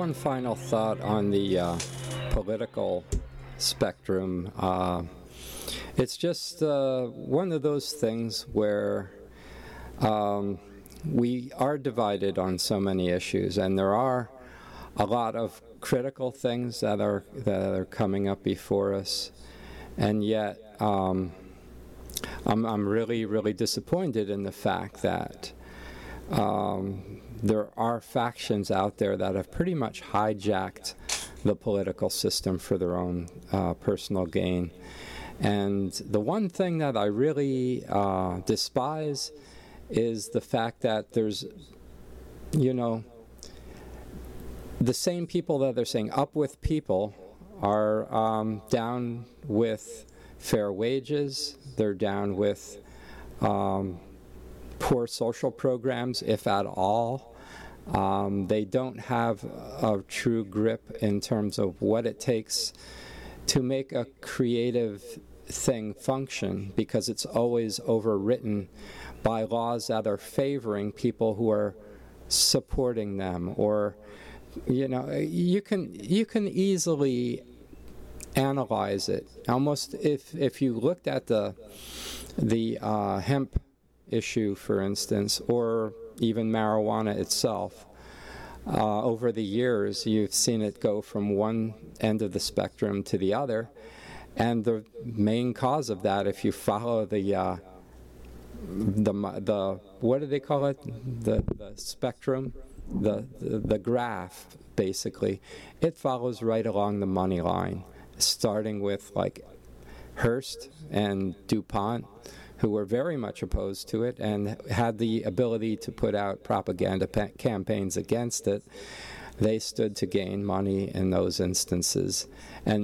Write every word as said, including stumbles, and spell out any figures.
one final thought on the uh, political spectrum. Uh, it's just uh, one of those things where um, we are divided on so many issues, and there are a lot of critical things that are that are coming up before us, and yet um, I'm, I'm really, really disappointed in the fact that um, there are factions out there that have pretty much hijacked the political system for their own uh, personal gain. And the one thing that I really uh, despise is the fact that there's, you know, the same people that are saying up with people are um, down with fair wages, they're down with um, poor social programs, if at all. Um, they don't have a true grip in terms of what it takes to make a creative thing function, because it's always overwritten by laws that are favoring people who are supporting them. Or, you know, you can you can easily analyze it. Almost if if you looked at the the uh, hemp issue, for instance, or even marijuana itself, uh, over the years you've seen it go from one end of the spectrum to the other, and the main cause of that, if you follow the uh, the the what do they call it, the the spectrum, the, the the graph, basically, it follows right along the money line, starting with like Hearst and DuPont, who were very much opposed to it and had the ability to put out propaganda pa- campaigns against it. They stood to gain money in those instances. And